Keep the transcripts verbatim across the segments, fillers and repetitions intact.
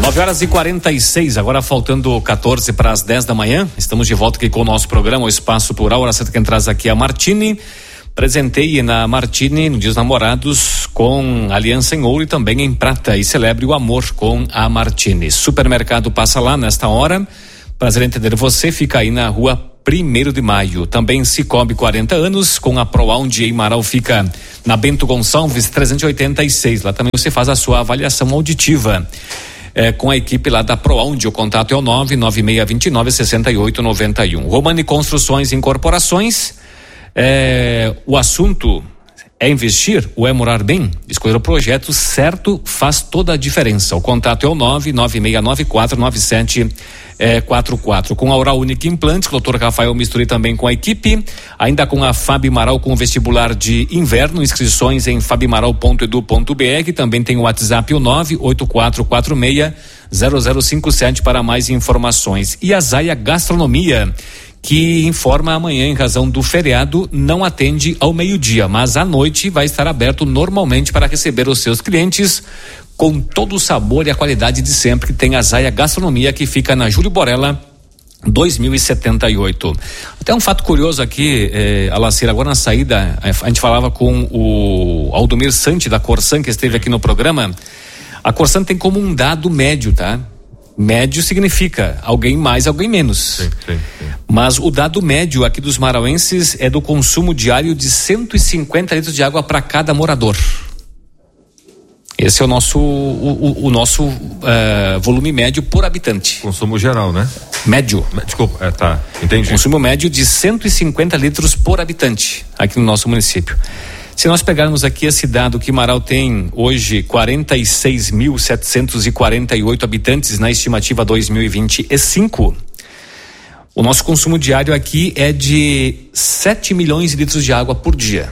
nove horas e quarenta e seis, agora faltando quatorze para as dez da manhã. Estamos de volta aqui com o nosso programa, o Espaço Plural. Hora certa quem traz aqui a Martini. Presenteie na Martini no Dia dos Namorados com aliança em ouro e também em prata. E celebre o amor com a Martini. Supermercado passa lá nesta hora. Prazer em entender você. Fica aí na rua primeiro de maio. Também Cicobi quarenta anos com a ProAundi em Marau, fica na Bento Gonçalves trezentos e oitenta e seis. Lá também você faz a sua avaliação auditiva. É, com a equipe lá da ProAundi, o contato é o nove nove seis dois nove seis oito nove um. Romani Construções e Incorporações, é, o assunto é investir ou é morar bem? Escolher o projeto certo faz toda a diferença. O contato é o nove nove seis nove quatro nove sete quatro quatro. Com a Oral Unique Implantes, o doutor Rafael Misturi também com a equipe, ainda com a Fabi Maral com o vestibular de inverno, inscrições em fabimaral ponto edu ponto br. Também tem o WhatsApp o nove oito quatro quatro seis zero zero cinco sete para mais informações. E a Zaia Gastronomia, que informa amanhã, em razão do feriado, não atende ao meio-dia, mas à noite vai estar aberto normalmente para receber os seus clientes com todo o sabor e a qualidade de sempre, que tem a Zaia Gastronomia, que fica na Júlio Borella dois mil e setenta e oito. Até um fato curioso aqui, eh, Alacir, agora na saída, a gente falava com o Aldomir Santi da Corsan, que esteve aqui no programa. A Corsan tem como um dado médio, tá? Médio significa alguém mais, alguém menos. Sim, sim, sim. Mas o dado médio aqui dos marauenses é do consumo diário de cento e cinquenta litros de água para cada morador. Esse é o nosso, o, o, o nosso uh, volume médio por habitante. Consumo geral, né? Médio. Desculpa, é, tá, entendi. Consumo médio de cento e cinquenta litros por habitante aqui no nosso município. Se nós pegarmos aqui esse dado que Marau tem hoje quarenta e seis mil setecentos e quarenta e oito habitantes na estimativa dois mil e vinte e cinco, o nosso consumo diário aqui é de sete milhões de litros de água por dia.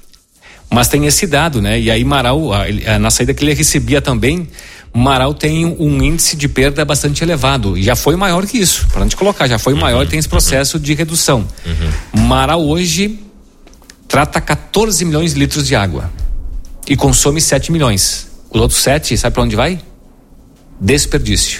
Mas tem esse dado, né? E aí Marau, na saída que ele recebia também, Marau tem um índice de perda bastante elevado. E já foi maior que isso, para a gente colocar, já foi uhum, maior e tem esse processo uhum. de redução. Uhum. Marau hoje trata quatorze milhões de litros de água e consome sete milhões. Os outros sete, sabe para onde vai? Desperdício.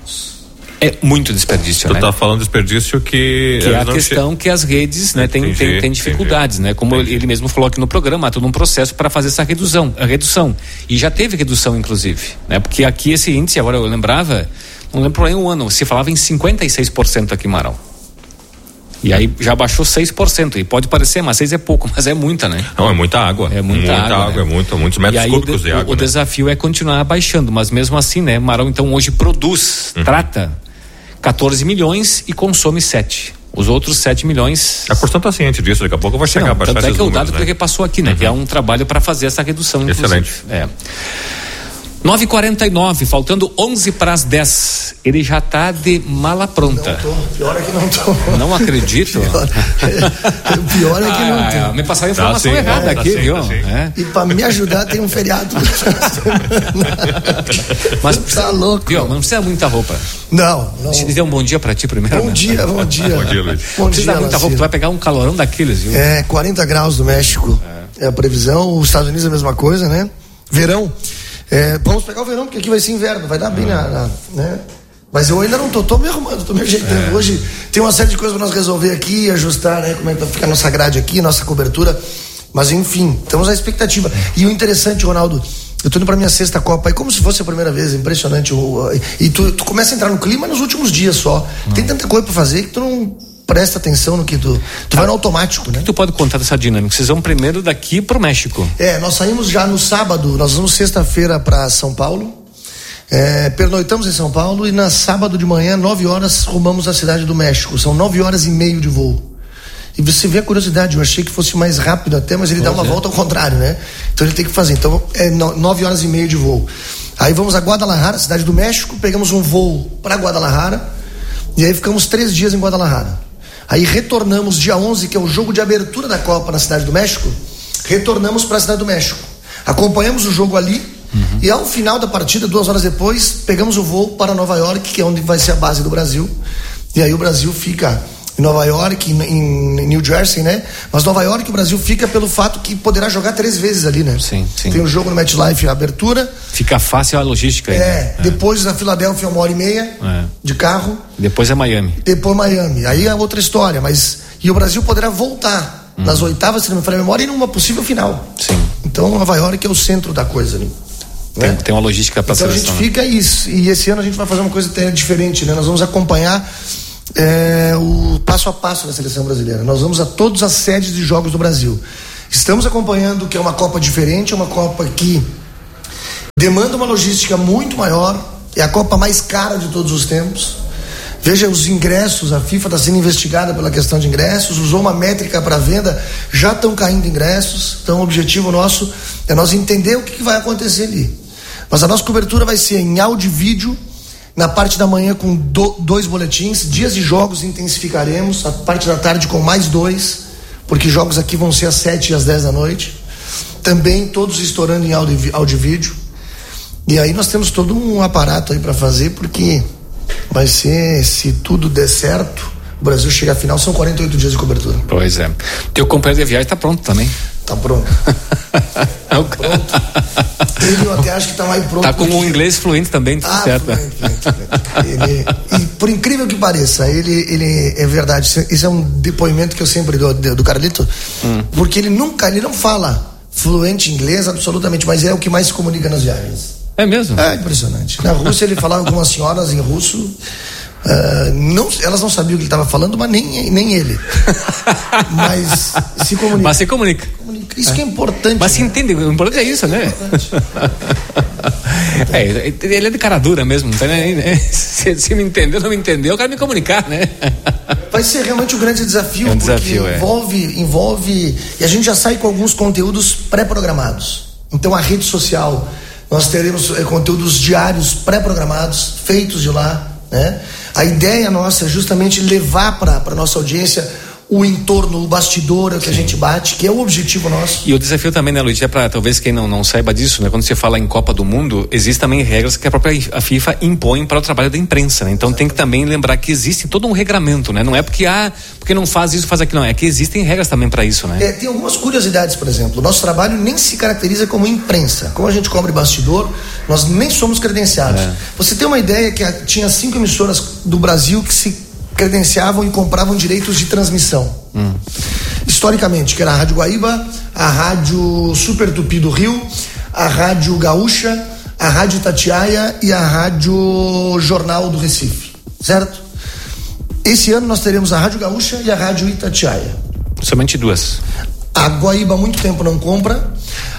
É muito desperdício, tu né? tá falando desperdício que... Que é a questão che... que as redes, né, tem, entendi, tem, tem dificuldades, entendi, né? Como entendi. Ele mesmo falou aqui no programa, todo um processo para fazer essa redução, a redução. E já teve redução, inclusive, né? Porque aqui esse índice, agora eu lembrava, não lembro por aí um ano, se falava em cinquenta e seis por cento aqui em Marau. E aí já baixou seis por cento, e pode parecer, mas seis é pouco, mas é muita, né? Não, é muita água. É muita, muita água, água, né? é muito, muitos metros cúbicos de, de água. O, o né? desafio é continuar baixando, mas mesmo assim, né? Marau então hoje produz, uhum. trata quatorze milhões e consome sete. Os outros sete milhões. A Corsan está ciente disso, daqui a pouco vai chegar Não, a baixar tanto esses é que números, o dado né? que ele passou aqui, né? Uhum. Que é um trabalho para fazer essa redução, inclusive. Excelente. É. nove e quarenta e nove, faltando onze para as dez. Ele já está de mala pronta. Não tô, pior é que não tô. Não acredito. Pior, pior é que ah, não tô. É, me passaram a informação tá, sim, errada é, aqui, tá, viu? sim, tá, sim. É. E para me ajudar tem um feriado. Mas tá louco. Viu? Mas não precisa muita roupa. Não, não. Deixa eu dizer um bom dia para ti primeiro. Bom né? dia, bom dia. Bom dia, Luiz. Bom não precisa dia, muita roupa, tu vai pegar um calorão daqueles, viu? É, quarenta graus do México. É. é a previsão. Os Estados Unidos é a mesma coisa, né? Verão. É, vamos pegar o verão, porque aqui vai ser inverno, vai dar bem na, na, né? Mas eu ainda não tô, tô me arrumando, tô me ajeitando. É. Hoje tem uma série de coisas para nós resolver aqui, ajustar, né? Como é que vai ficar a nossa grade aqui, nossa cobertura. Mas enfim, estamos à expectativa. E o interessante, Ronaldo, eu tô indo pra minha sexta Copa, é como se fosse a primeira vez, impressionante. E tu, tu começa a entrar no clima nos últimos dias só. Não. Tem tanta coisa pra fazer que tu não presta atenção no que tu... Tu tá. Vai no automático, né? O que tu pode contar dessa dinâmica? Vocês vão primeiro daqui pro México. É, nós saímos já no sábado, nós vamos sexta-feira pra São Paulo, é, pernoitamos em São Paulo e na sábado de manhã, nove horas, rumamos a cidade do México. São nove horas e meio de voo. E você vê a curiosidade, eu achei que fosse mais rápido até, mas ele dá uma é. volta ao contrário, né? Então ele tem que fazer. Então é nove horas e meia de voo. Aí vamos a Guadalajara, cidade do México, pegamos um voo para Guadalajara e aí ficamos três dias em Guadalajara. Aí retornamos dia onze, que é o jogo de abertura da Copa na cidade do México, retornamos para a cidade do México. Acompanhamos o jogo ali uhum. e ao final da partida, duas horas depois, pegamos o voo para Nova York, que é onde vai ser a base do Brasil. E aí o Brasil fica em Nova York, em, em New Jersey, né? Mas Nova York, o Brasil fica pelo fato que poderá jogar três vezes ali, né? Sim, sim. Tem o jogo no MetLife, a abertura. Fica fácil a logística aí. É, né? depois na Filadélfia uma hora e meia é. de carro. Depois é Miami. Depois Miami. Aí é outra história, mas e o Brasil poderá voltar hum. nas oitavas, se não me falha a memória, e numa possível final. Sim. Então Nova York é o centro da coisa ali. Tem, né? tem uma logística para então seleção. Então a gente fica isso. E esse ano a gente vai fazer uma coisa até diferente, né? Nós vamos acompanhar é, o passo a passo da seleção brasileira. Nós vamos a todas as sedes de jogos do Brasil. Estamos acompanhando que é uma Copa diferente, é uma Copa que demanda uma logística muito maior, é a Copa mais cara de todos os tempos. Veja os ingressos, a FIFA está sendo investigada pela questão de ingressos, usou uma métrica para venda, já estão caindo ingressos. Então o objetivo nosso é nós entender o que, que vai acontecer ali. Mas a nossa cobertura vai ser em áudio e vídeo, na parte da manhã com do, dois boletins, dias de jogos intensificaremos, a parte da tarde com mais dois, porque jogos aqui vão ser às sete e às dez da noite, também todos estourando em áudio, áudio e vídeo. E aí nós temos todo um aparato aí para fazer, porque vai ser, se tudo der certo, o Brasil chega à final, são quarenta e oito dias de cobertura. Pois é. Teu companheiro de viagem está pronto também. Tá pronto. Tá pronto. Ele eu até acho que tá mais pronto. Tá com um inglês fluente também, tudo ah, certo. Fluente, fluente, fluente. Ele, e por incrível que pareça, ele, ele é verdade. Isso é um depoimento que eu sempre dou do Carlito, hum. porque ele nunca, ele não fala fluente inglês absolutamente, mas é o que mais se comunica nas viagens. É mesmo? É impressionante. Na Rússia ele falava com algumas senhoras em russo. Uh, não, elas não sabiam o que ele estava falando, mas nem, nem ele. Mas se comunica. Mas se comunica. comunica. Isso é. que é importante. Mas se né? entende, o importante é isso, é né? É, ele é de cara dura mesmo. Tá, né? se, se me entendeu, não me entendeu, eu quero me comunicar, né? Vai ser realmente um grande desafio, é um porque desafio, envolve, é. envolve. E a gente já sai com alguns conteúdos pré-programados. Então a rede social, nós teremos é, conteúdos diários pré-programados, feitos de lá, né? A ideia nossa é justamente levar para a nossa audiência o entorno, o bastidor, é o que Sim. a gente bate, que é o objetivo nosso. E o desafio também, né, Luiz, é para talvez quem não, não saiba disso, né? Quando você fala em Copa do Mundo, existem também regras que a própria a FIFA impõe para o trabalho da imprensa, né? Então Exatamente. Tem que também lembrar que existe todo um regramento, né? Não é porque, ah, porque não faz isso, faz aquilo, não. É que existem regras também para isso, né? É, tem algumas curiosidades, por exemplo. O nosso trabalho nem se caracteriza como imprensa. Como a gente cobre bastidor, nós nem somos credenciados. É. Você tem uma ideia que tinha cinco emissoras do Brasil que se credenciavam e compravam direitos de transmissão. Hum. Historicamente, que era a Rádio Guaíba, a Rádio Super Tupi do Rio, a Rádio Gaúcha, a Rádio Itatiaia e a Rádio Jornal do Recife, certo? Esse ano nós teremos a Rádio Gaúcha e a Rádio Itatiaia. Somente duas. A Guaíba há muito tempo não compra,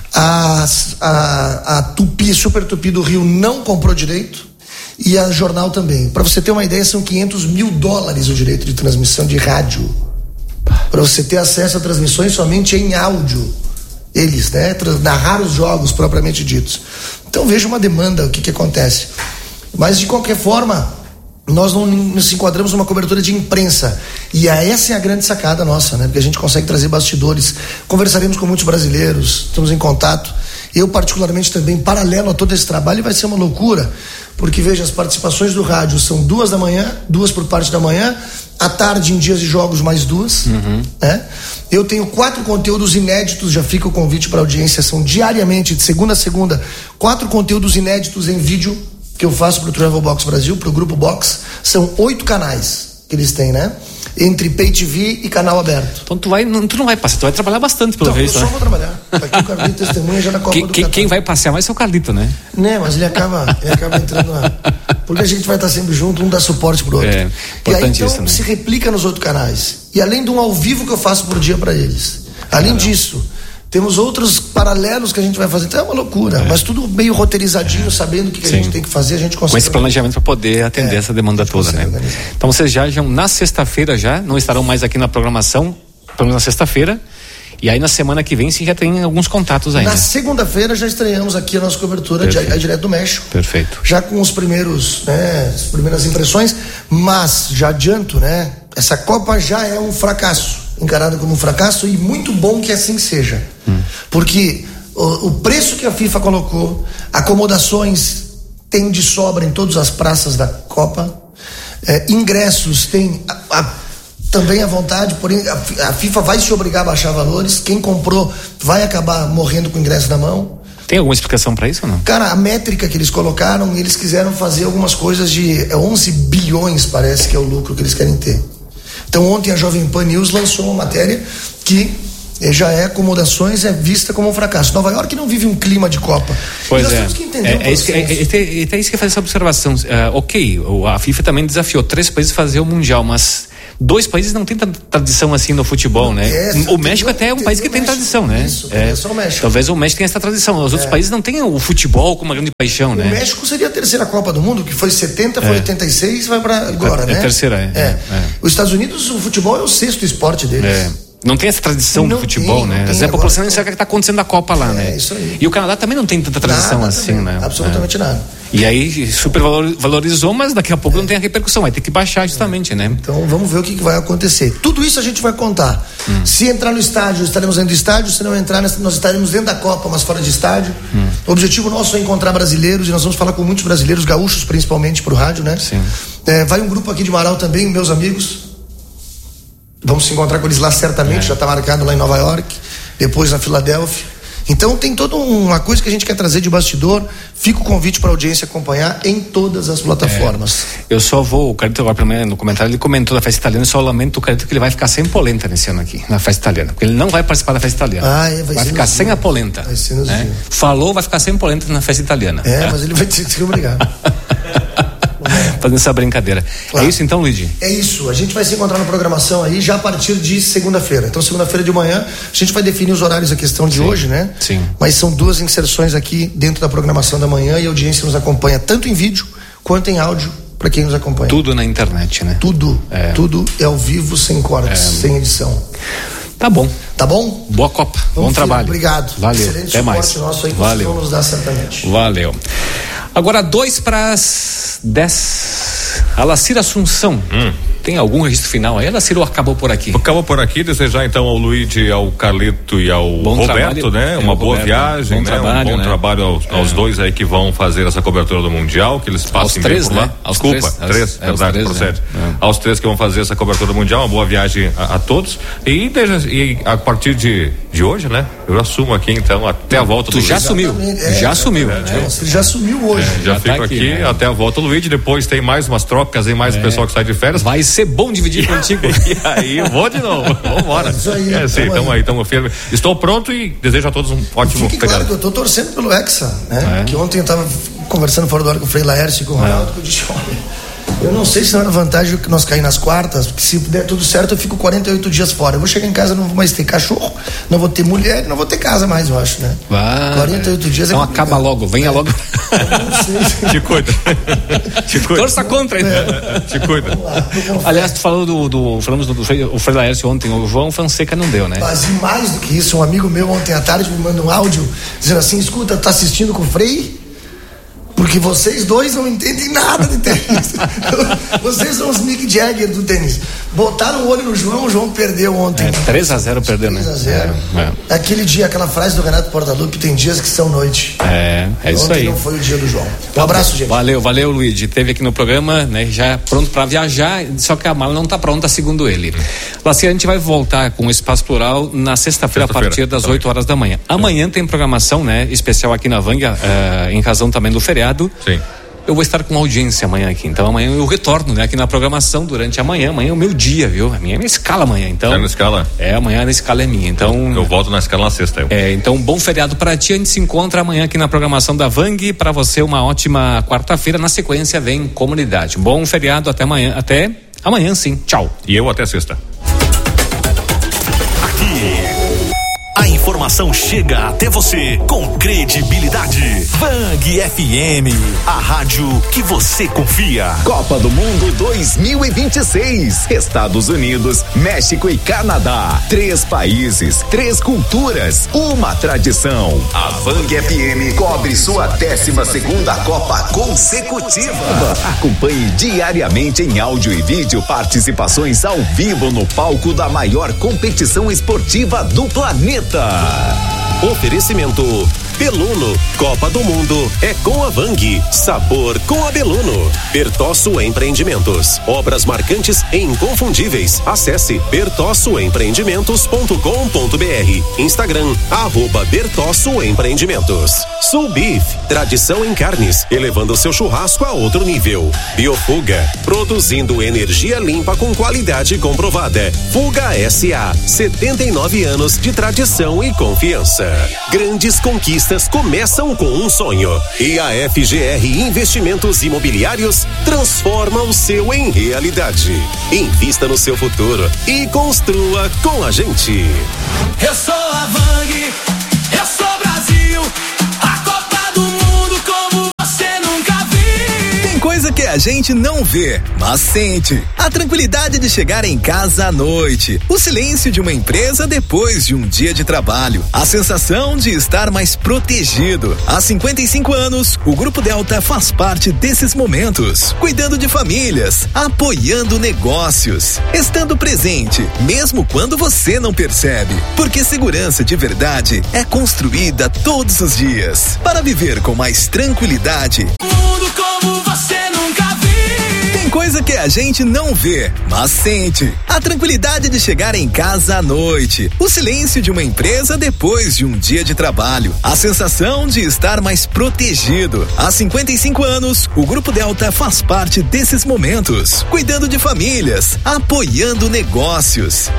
a, a, a Tupi, Super Tupi do Rio não comprou direito, e a Jornal também. Para você ter uma ideia, são quinhentos mil dólares o direito de transmissão de rádio. Para você ter acesso a transmissões somente em áudio. Eles, né? Narrar os jogos propriamente ditos. Então veja uma demanda, o que que acontece. Mas de qualquer forma, nós não nos enquadramos numa cobertura de imprensa. E essa é a grande sacada nossa, né? Porque a gente consegue trazer bastidores. Conversaremos com muitos brasileiros, estamos em contato. Eu particularmente também, paralelo a todo esse trabalho, vai ser uma loucura. Porque veja, as participações do rádio são duas da manhã, duas por parte da manhã, à tarde em dias de jogos mais duas, uhum. né? Eu tenho quatro conteúdos inéditos, já fica o convite para a audiência, são diariamente, de segunda a segunda, quatro conteúdos inéditos em vídeo que eu faço para o Travel Box Brasil, para o Grupo Box, são oito canais que eles têm, né? Entre Pay T V e canal aberto. Então tu, vai, não, tu não vai passear, tu vai trabalhar bastante pelo então, visto, eu só né? vou trabalhar. Aqui o Carlito testemunha já na Copa quem, do quem, Catar. Quem vai passear mais é o Carlito, né? Né, mas ele acaba, ele acaba entrando na... Porque a gente vai estar sempre junto, um dá suporte pro outro. É, e aí então né? se replica nos outros canais. E além de um ao vivo que eu faço por dia para eles. Além Caramba. disso, temos outros paralelos que a gente vai fazer. Então é uma loucura, é. mas tudo meio roteirizadinho, é. sabendo o que, que a gente tem que fazer, a gente consegue. Com esse planejamento para poder atender é. essa demanda toda, né? Organizar. Então vocês já, já na sexta-feira já, não estarão mais aqui na programação, pelo menos na sexta-feira. E aí na semana que vem você já tem alguns contatos ainda. Na segunda-feira já estreamos aqui a nossa cobertura de, a, direto do México. Perfeito. Já com os primeiros, né, as primeiras impressões, mas já adianto, né? Essa Copa já é um fracasso, encarada como um fracasso, e muito bom que assim seja. Hum. Porque o, o preço que a FIFA colocou, acomodações tem de sobra em todas as praças da Copa, é, ingressos tem a, a também à vontade, porém a, a FIFA vai se obrigar a baixar valores. Quem comprou vai acabar morrendo com o ingresso na mão. Tem alguma explicação para isso ou não? Cara, a métrica que eles colocaram, eles quiseram fazer algumas coisas de onze bilhões, parece que é o lucro que eles querem ter. Então ontem a Jovem Pan News lançou uma matéria que já é acomodações, é vista como um fracasso. Nova York não vive um clima de Copa. Pois nós é. temos que entender é, um é, isso que, é, é, é, é isso que faz essa observação. Uh, ok, a FIFA também desafiou três países a fazer o Mundial, mas dois países não têm tanta tradição assim no futebol, né? É, o México até é um país que tem tradição, né? Isso, é, só o México. Talvez o México tenha essa tradição. Os é. outros países não têm o futebol como uma grande paixão, o né? O México seria a terceira Copa do Mundo, que foi setenta, foi é. oitenta e seis, vai para agora, é, né? É a terceira, é. É. é. Os Estados Unidos, o futebol é o sexto esporte deles. É. Não tem essa tradição não do futebol, tem, né? Tem, Às vezes a população nem sabe o que está acontecendo na Copa lá, é, né? Isso aí. E o Canadá também não tem tanta tradição nada assim, também, né? Absolutamente é. nada. E aí super valorizou, mas daqui a pouco é. não tem a repercussão, vai ter que baixar justamente, é. né? Então vamos ver o que, que vai acontecer. Tudo isso a gente vai contar. Hum. Se entrar no estádio, estaremos dentro do estádio. Se não entrar, nós estaremos dentro da Copa, mas fora de estádio. Hum. O objetivo nosso é encontrar brasileiros, e nós vamos falar com muitos brasileiros, gaúchos principalmente, pro rádio, né? Sim. É, vai um grupo aqui de Marau também, meus amigos. Vamos se encontrar com eles lá certamente, é. já está marcado lá em Nova York, depois na Filadélfia. Então tem toda uma coisa que a gente quer trazer de bastidor. Fica o convite para a audiência acompanhar em todas as plataformas. É. Eu só vou, o Carlito agora primeiro no comentário, ele comentou da festa italiana, eu só lamento o Carlito que ele vai ficar sem polenta nesse ano aqui, na festa italiana, porque ele não vai participar da festa italiana. Ah, é, vai vai ficar sem dia. a polenta. Vai ser nos né? dias. Falou, vai ficar sem polenta na festa italiana. É, mas ele vai ter que ser obrigado. Fazendo essa brincadeira. Claro. É isso então, Luigi? É isso. A gente vai se encontrar na programação aí já a partir de segunda-feira. Então, segunda-feira de manhã, a gente vai definir os horários, a questão de Sim. hoje, né? Sim. Mas são duas inserções aqui dentro da programação da manhã e a audiência nos acompanha tanto em vídeo quanto em áudio para quem nos acompanha. Tudo na internet, né? Tudo. É. Tudo é ao vivo, sem cortes, é. sem edição. Tá bom. Tá bom? Boa Copa. Vamos bom trabalho. Obrigado. Valeu. Excelente Até mais. Nosso aí, Valeu. Vamos dar certamente. Valeu. Agora, dois para as dez. A Lacira Assunção. Hum. Tem algum registro final aí? A Lacira acabou por aqui. Acabou por aqui. Desejar então ao Luigi, ao Carlito e ao bom Roberto, trabalho, né? é, Uma boa Roberto, viagem, bom né? Trabalho, um bom né? trabalho aos, é. aos dois aí que vão fazer essa cobertura do Mundial, que eles passem três, bem por lá. né? Aos Desculpa, três, três, aos, verdade, três, procede. É. Aos três que vão fazer essa cobertura do Mundial, uma boa viagem a, a todos. E, desde, e a partir de, de hoje, né? Eu assumo aqui então até a volta tu do já Luigi. sumiu, é, já é, sumiu. É, né? Ele já sumiu hoje. É, já, já fico tá aqui, aqui né? até a volta do Luigi. Depois tem mais umas trocas e mais o é. pessoal que sai de férias. Vai ser bom dividir contigo. E aí, eu vou de novo. Vamos embora. Isso aí. É, sim, tamo aí, tamo firme. Estou pronto e desejo a todos um ótimo Fique claro que eu estou torcendo pelo Hexa, né? É. Que ontem eu estava conversando fora do ar com o Frei Laércio e com o Ronaldo, que eu disse, olha, eu não sei se não era vantagem que nós cair nas quartas, porque se der tudo certo eu fico quarenta e oito dias fora. Eu vou chegar em casa, não vou mais ter cachorro, não vou ter mulher, não vou ter casa mais, eu acho, né? Vai. quarenta e oito dias então é acaba logo, venha é. logo. Te cuida. Te cuida. Torça contra, então. É. Te cuida. Aliás, tu falou do, do falamos do, do o Frei Laércio ontem, o João Fonseca não deu, né? Mas e mais do que isso, um amigo meu ontem à tarde me manda um áudio dizendo assim, escuta, tá assistindo com o Frei? Porque vocês dois não entendem nada de tênis. Vocês são os Mick Jagger do tênis. Botaram o olho no João, o João perdeu ontem. É, três a zero perdeu, né? três a zero. É, é. Aquele dia, aquela frase do Renato Portaluppi, tem dias que são noite. É, é isso aí. Ontem não foi o dia do João. Um abraço, gente. Valeu, valeu, Luigi. Esteve aqui no programa, né? Já pronto para viajar, só que a mala não está pronta, segundo ele. Lacira, a gente vai voltar com o Espaço Plural na sexta-feira, sexta a partir das oito horas da manhã. Amanhã tem programação, né? Especial aqui na Vanga, uh, em razão também do feriado. Sim. Eu vou estar com audiência amanhã aqui, então amanhã eu retorno, né, aqui na programação durante a manhã. Amanhã é o meu dia, viu? A minha é minha escala amanhã, então. É na escala? É, amanhã a escala é minha, então. Eu, eu volto na escala na sexta. Eu. É, então bom feriado para ti. A gente se encontra amanhã aqui na programação da Vang. Para você uma ótima quarta-feira. Na sequência vem Comunidade. Bom feriado, até amanhã, até amanhã, sim. Tchau. E eu até sexta. A informação chega até você com credibilidade. Vang F M, a rádio que você confia. Copa do Mundo dois mil e vinte e seis. Estados Unidos, México e Canadá. Três países, três culturas, uma tradição. A Vang F M cobre sua décima segunda Copa consecutiva. Acompanhe diariamente em áudio e vídeo participações ao vivo no palco da maior competição esportiva do planeta. Oferecimento Beluno, Copa do Mundo é com a Vang. Sabor com a Beluno. Bertosso Empreendimentos. Obras marcantes e inconfundíveis. Acesse bertosso empreendimentos ponto com ponto br. Instagram, arroba Bertosso Empreendimentos. Sul Beef, tradição em carnes, elevando seu churrasco a outro nível. Biofuga, produzindo energia limpa com qualidade comprovada. Fuga S A, setenta e nove anos de tradição e confiança. Grandes conquistas começam com um sonho. E a F G R Investimentos Imobiliários transforma o seu em realidade. Invista no seu futuro e construa com a gente. Eu sou a Vang, eu sou Brasil, a Copa do Mundo como você nunca viu. Tem coisa que a gente não vê, mas sente. A tranquilidade de chegar em casa à noite, o silêncio de uma empresa depois de um dia de trabalho, a sensação de estar mais protegido. Há cinquenta e cinco anos, o Grupo Delta faz parte desses momentos, cuidando de famílias, apoiando negócios, estando presente, mesmo quando você não percebe, porque segurança de verdade é construída todos os dias, para viver com mais tranquilidade. Mundo como você nunca viu. Tem coisa que a gente não vê, mas sente. A tranquilidade de chegar em casa à noite, o silêncio de uma empresa depois de um dia de trabalho, a sensação de estar mais protegido. Há cinquenta e cinco anos, o Grupo Delta faz parte desses momentos, cuidando de famílias, apoiando negócios,